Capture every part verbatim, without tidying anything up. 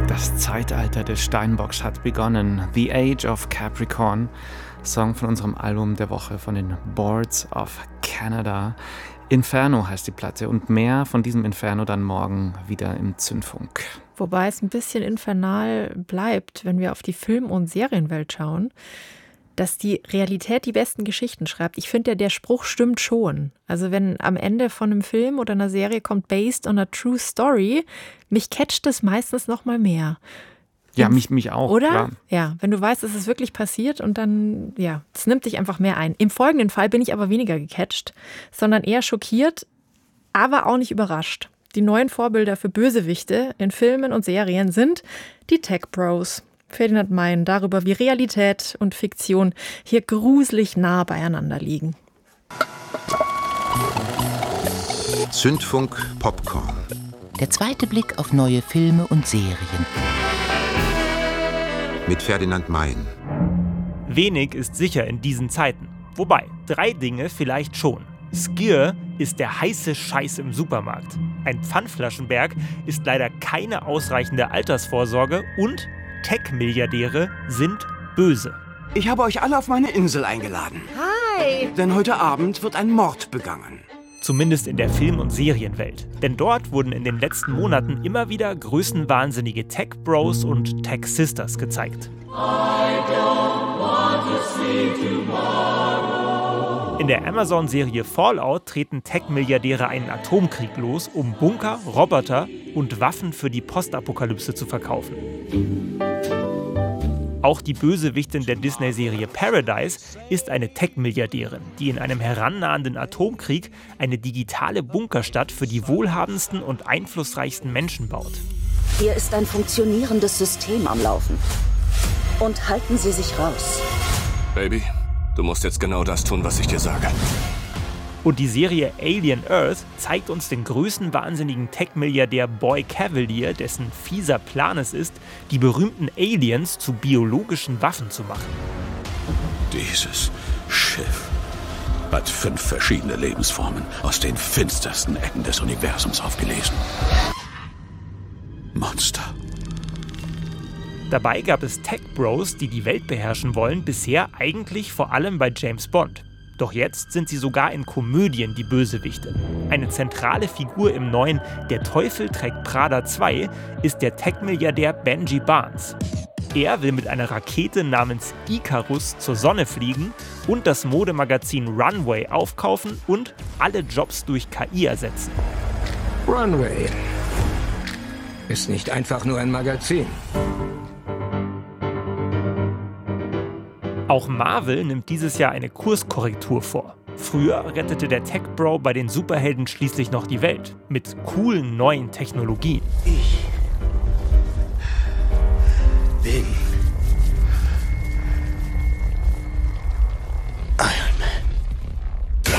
Das Zeitalter des Steinbocks hat begonnen. The Age of Capricorn. Song von unserem Album der Woche von den Boards of Canada. Inferno heißt die Platte und mehr von diesem Inferno dann morgen wieder im Zündfunk. Wobei es ein bisschen infernal bleibt, wenn wir auf die Film- und Serienwelt schauen, dass die Realität die besten Geschichten schreibt. Ich finde, der, der Spruch stimmt schon. Also wenn am Ende von einem Film oder einer Serie kommt based on a true story, mich catcht das meistens noch mal mehr. Ja, mich, mich auch. Oder? Klar. Ja, wenn du weißt, es ist wirklich passiert und dann, ja, es nimmt dich einfach mehr ein. Im folgenden Fall bin ich aber weniger gecatcht, sondern eher schockiert, aber auch nicht überrascht. Die neuen Vorbilder für Bösewichte in Filmen und Serien sind die Tech Bros. Ferdinand Mein darüber, wie Realität und Fiktion hier gruselig nah beieinander liegen. Zündfunk Popcorn. Der zweite Blick auf neue Filme und Serien. Mit Ferdinand Mein. Wenig ist sicher in diesen Zeiten. Wobei, drei Dinge vielleicht schon. Skier ist der heiße Scheiß im Supermarkt. Ein Pfandflaschenberg ist leider keine ausreichende Altersvorsorge und Tech-Milliardäre sind böse. Ich habe euch alle auf meine Insel eingeladen. Hi! Denn heute Abend wird ein Mord begangen. Zumindest in der Film- und Serienwelt. Denn dort wurden in den letzten Monaten immer wieder größenwahnsinnige Tech-Bros und Tech-Sisters gezeigt. In der Amazon-Serie Fallout treten Tech-Milliardäre einen Atomkrieg los, um Bunker, Roboter und Waffen für die Postapokalypse zu verkaufen. Auch die Bösewichtin der Disney-Serie Paradise ist eine Tech-Milliardärin, die in einem herannahenden Atomkrieg eine digitale Bunkerstadt für die wohlhabendsten und einflussreichsten Menschen baut. Hier ist ein funktionierendes System am Laufen. Und halten Sie sich raus. Baby, du musst jetzt genau das tun, was ich dir sage. Und die Serie Alien Earth zeigt uns den größenwahnsinnigen Tech-Milliardär Boy Cavalier, dessen fieser Plan es ist, die berühmten Aliens zu biologischen Waffen zu machen. Dieses Schiff hat fünf verschiedene Lebensformen aus den finstersten Ecken des Universums aufgelesen. Monster. Dabei gab es Tech-Bros, die die Welt beherrschen wollen, bisher eigentlich vor allem bei James Bond. Doch jetzt sind sie sogar in Komödien die Bösewichte. Eine zentrale Figur im neuen Der Teufel trägt Prada zwei ist der Tech-Milliardär Benji Barnes. Er will mit einer Rakete namens Icarus zur Sonne fliegen und das Modemagazin Runway aufkaufen und alle Jobs durch K I ersetzen. Runway ist nicht einfach nur ein Magazin. Auch Marvel nimmt dieses Jahr eine Kurskorrektur vor. Früher rettete der Tech-Bro bei den Superhelden schließlich noch die Welt. Mit coolen neuen Technologien. Ich bin Iron Man.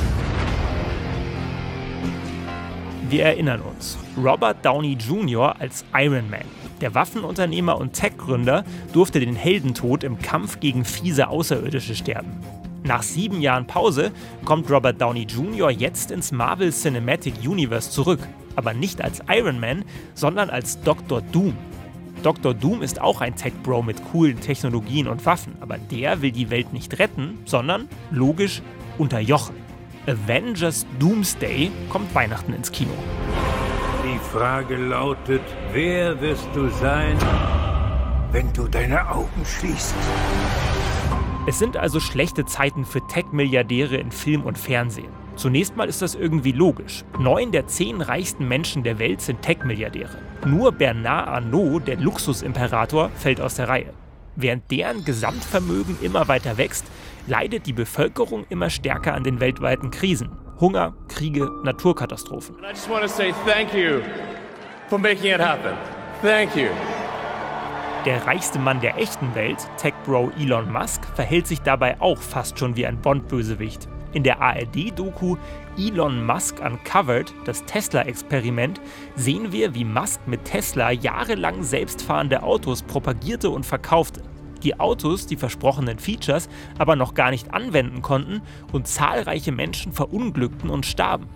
Wir erinnern uns. Robert Downey Junior als Iron Man. Der Waffenunternehmer und Tech-Gründer durfte den Heldentod im Kampf gegen fiese Außerirdische sterben. Nach sieben Jahren Pause kommt Robert Downey Junior jetzt ins Marvel Cinematic Universe zurück. Aber nicht als Iron Man, sondern als Doktor Doom. Doktor Doom ist auch ein Tech-Bro mit coolen Technologien und Waffen. Aber der will die Welt nicht retten, sondern, logisch, unterjochen. Avengers Doomsday kommt Weihnachten ins Kino. Die Frage lautet, wer wirst du sein, wenn du deine Augen schließt? Es sind also schlechte Zeiten für Tech-Milliardäre in Film und Fernsehen. Zunächst mal ist das irgendwie logisch. Neun der zehn reichsten Menschen der Welt sind Tech-Milliardäre. Nur Bernard Arnault, der Luxusimperator, fällt aus der Reihe. Während deren Gesamtvermögen immer weiter wächst, leidet die Bevölkerung immer stärker an den weltweiten Krisen. Hunger, Kriege, Naturkatastrophen. I just want to say thank you for making it happen. Thank you. Der reichste Mann der echten Welt, Tech-Bro Elon Musk, verhält sich dabei auch fast schon wie ein Bond-Bösewicht. In der A R D-Doku Elon Musk Uncovered, das Tesla-Experiment, sehen wir, wie Musk mit Tesla jahrelang selbstfahrende Autos propagierte und verkaufte. Die Autos die versprochenen Features aber noch gar nicht anwenden konnten und zahlreiche Menschen verunglückten und starben.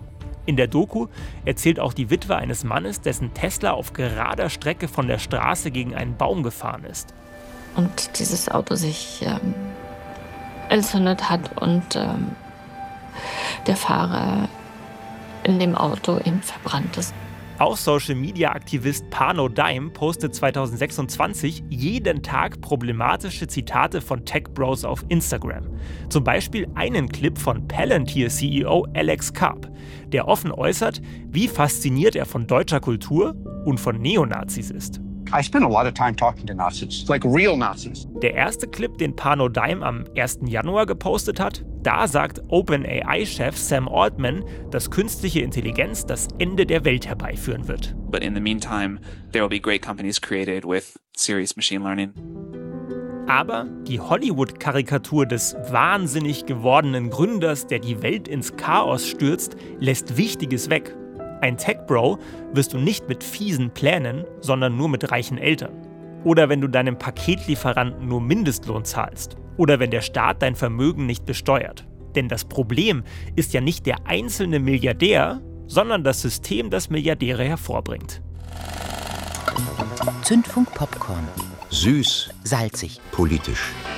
In der Doku erzählt auch die Witwe eines Mannes, dessen Tesla auf gerader Strecke von der Straße gegen einen Baum gefahren ist. Und dieses Auto sich ähm, entzündet hat und ähm, der Fahrer in dem Auto eben verbrannt ist. Auch Social-Media-Aktivist Pano Dime postet zweitausendsechsundzwanzig jeden Tag problematische Zitate von Tech-Bros auf Instagram. Zum Beispiel einen Clip von Palantir-C E O Alex Karp, der offen äußert, wie fasziniert er von deutscher Kultur und von Neonazis ist. I spend a lot of time talking to Nazis, like real Nazis. Der erste Clip, den Pano Dime am ersten Januar gepostet hat, da sagt OpenAI-Chef Sam Altman, dass künstliche Intelligenz das Ende der Welt herbeiführen wird. But in the meantime, there will be great companies created with serious machine learning. Aber die Hollywood-Karikatur des wahnsinnig gewordenen Gründers, der die Welt ins Chaos stürzt, lässt Wichtiges weg. Ein Tech-Bro wirst du nicht mit fiesen Plänen, sondern nur mit reichen Eltern. Oder wenn du deinem Paketlieferanten nur Mindestlohn zahlst. Oder wenn der Staat dein Vermögen nicht besteuert. Denn das Problem ist ja nicht der einzelne Milliardär, sondern das System, das Milliardäre hervorbringt. Zündfunk Popcorn. Süß, salzig, politisch.